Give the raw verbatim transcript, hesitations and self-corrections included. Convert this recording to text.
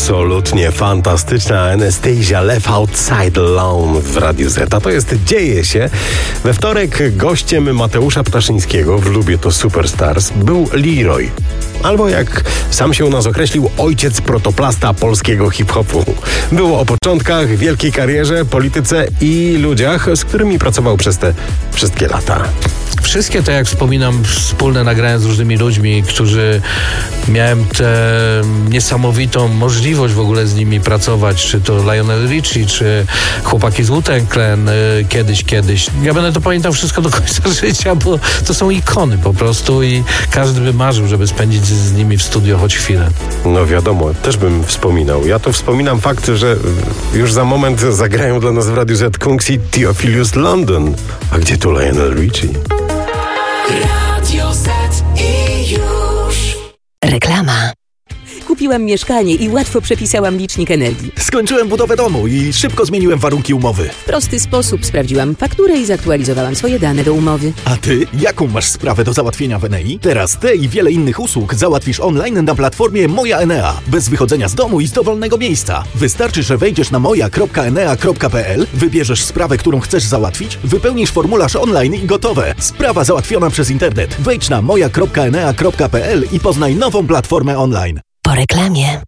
absolutnie fantastyczna Anastasia Left Outside Alone w Radiu Z. A to jest Dzieje się. We wtorek gościem Mateusza Ptaszyńskiego w Lubię to Superstars był Leroy. Albo jak sam się u nas określił, ojciec protoplasta polskiego hip-hopu. Było o początkach, wielkiej karierze, polityce i ludziach, z którymi pracował przez te wszystkie lata. Wszystkie te, jak wspominam, wspólne nagrania z różnymi ludźmi, którzy miałem tę niesamowitą możliwość w ogóle z nimi pracować, czy to Lionel Richie, czy chłopaki z Wu-Tang Clan, kiedyś, kiedyś. Ja będę to pamiętał wszystko do końca życia, bo to są ikony po prostu i każdy by marzył, żeby spędzić z nimi w studio choć chwilę. No wiadomo, też bym wspominał. Ja to wspominam fakt, że już za moment zagrają dla nas w Radiu Z Kungs i Theophilus London. A gdzie tu Lionel Richie? Radio Z i już. Reklama. Kupiłam mieszkanie i łatwo przepisałam licznik energii. Skończyłem budowę domu i szybko zmieniłem warunki umowy. W prosty sposób sprawdziłam fakturę i zaktualizowałam swoje dane do umowy. A ty, jaką masz sprawę do załatwienia w Enei? Teraz te i wiele innych usług załatwisz online na platformie Moja Enea. Bez wychodzenia z domu i z dowolnego miejsca. Wystarczy, że wejdziesz na moja kropka enea kropka pe el, wybierzesz sprawę, którą chcesz załatwić, wypełnisz formularz online i gotowe. Sprawa załatwiona przez internet. Wejdź na moja kropka enea kropka pe el i poznaj nową platformę online. Po reklamie.